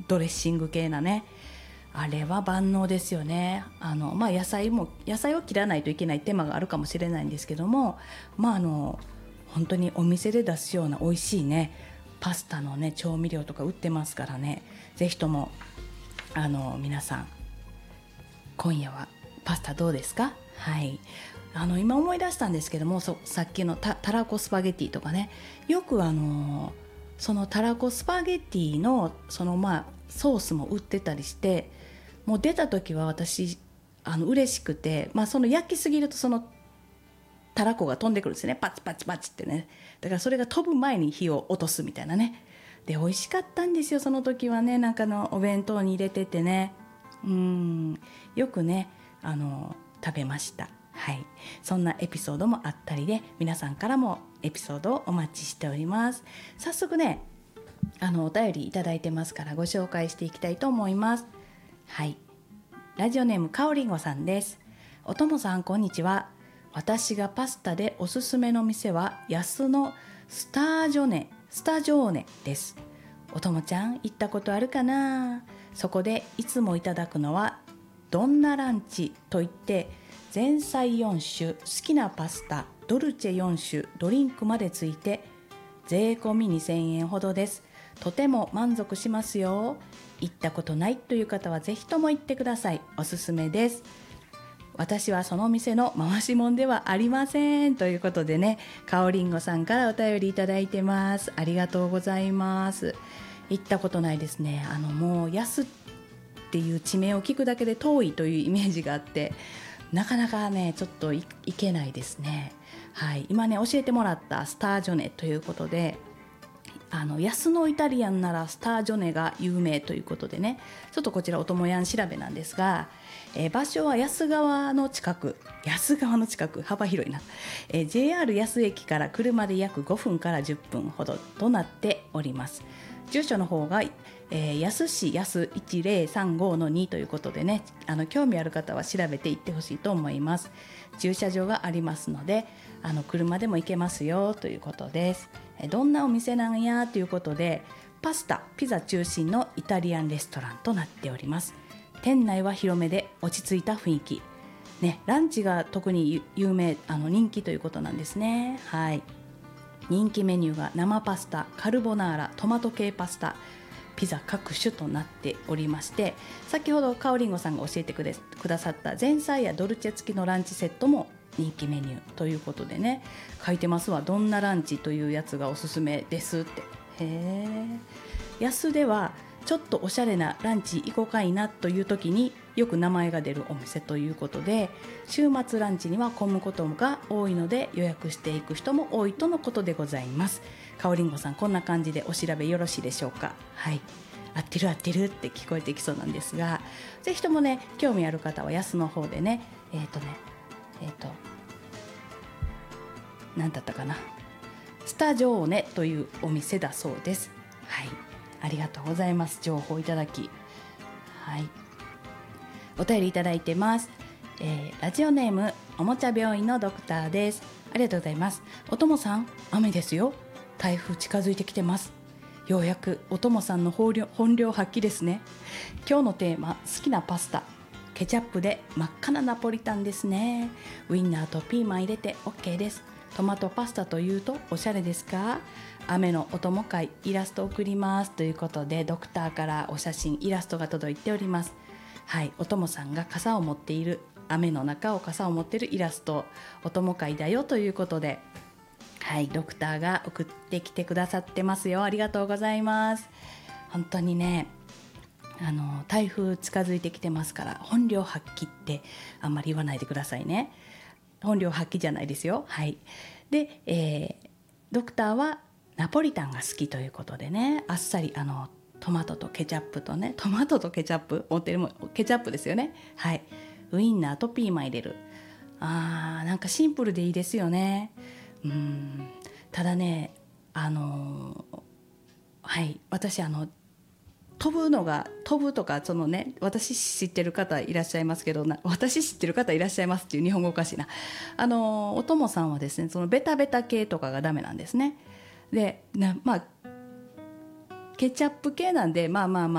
ドレッシング系なね、あれは万能ですよね。野菜を切らないといけない手間があるかもしれないんですけども、本当にお店で出すような美味しいねパスタのね調味料とか売ってますからね、ぜひとも皆さん今夜はパスタどうですか？はい、今思い出したんですけども、さっきのたらこスパゲッティとかね、よくそのたらこスパゲッティのソースも売ってたりして、もう出た時は私嬉しくて、その焼きすぎるとそのたらこが飛んでくるんですね、パチパチパチってね。だからそれが飛ぶ前に火を落とすみたいなね。で美味しかったんですよ、その時はね。なんかお弁当に入れててね、よくね食べました。はい、そんなエピソードもあったりで、皆さんからもエピソードをお待ちしております。早速ねお便りいただいてますからご紹介していきたいと思います。はい、ラジオネームかおりんごさんです。おともさんこんにちは。私がパスタでおすすめの店は安のスタジョーネです。おともちゃん行ったことあるかな？そこでいつもいただくのはどんなランチといって、前菜4種、好きなパスタ、ドルチェ4種、ドリンクまでついて税込み2000円ほどです。とても満足しますよ。行ったことないという方はぜひとも行ってください。おすすめです。私はその店の回しもんではありませんということでね、かおりんごさんからお便りいただいてます。ありがとうございます。行ったことないですね。もう安っていう地名を聞くだけで遠いというイメージがあって、なかなかねちょっと行けないですね。はい、今ね教えてもらったスタージョネということで、安のイタリアンならスタージョネが有名ということでね、ちょっとこちらおともやん調べなんですが、場所は安川の近く、幅広いな、JR 安駅から車で約5分から10分ほどとなっております。住所の方が、安市安1035-2ということでね、興味ある方は調べていってほしいと思います。駐車場がありますので車でも行けますよということです。どんなお店なんやということで、パスタピザ中心のイタリアンレストランとなっております。店内は広めで落ち着いた雰囲気、ね、ランチが特に有名人気ということなんですね。はい、人気メニューが生パスタ、カルボナーラ、トマト系パスタ、ピザ各種となっておりまして、先ほどかおりんごさんが教えてくださった前菜やドルチェ付きのランチセットも人気メニューということでね、書いてますわ。どんなランチというやつがおすすめですって。安ではちょっとおしゃれなランチ行こうかいなという時によく名前が出るお店ということで、週末ランチには混むことが多いので予約していく人も多いとのことでございます。かおりんごさん、こんな感じでお調べよろしいでしょうか？はい、合ってるって聞こえてきそうなんですが、ぜひともね興味ある方は安の方でね、何だったかな、スタジョーネというお店だそうです。はい、ありがとうございます。情報いただき。はい、お便りいただいてます。ラジオネームおもちゃ病院のドクターです。ありがとうございます。おともさん、雨ですよ。台風近づいてきてます。ようやくおともさんの本領発揮ですね。今日のテーマ、好きなパスタ、ケチャップで真っ赤なナポリタンですね。ウインナーとピーマン入れて OK です。トマトパスタというとおしゃれですか？雨のお供会、イラスト送りますということで、ドクターからお写真イラストが届いております。はい、おともさんが傘を持っている、雨の中を傘を持っているイラスト、お供会だよということで、はい、ドクターが送ってきてくださってますよ。ありがとうございます。本当にね台風近づいてきてますから、本領発揮ってあんまり言わないでくださいね。本領発揮じゃないですよ。はい、で、ドクターはナポリタンが好きということでね、あっさりトマトとケチャップとね、トマトとケチャップ持ってるもケチャップですよね。はい、ウインナーとピーマン入れる。なんかシンプルでいいですよね。ただねはい、私飛ぶとかそのね、私知ってる方いらっしゃいますけど、私知ってる方いらっしゃいますっていう日本語おかしいな。おともさんはですね、そのベタベタ系とかがダメなんですね。でケチャップ系なんで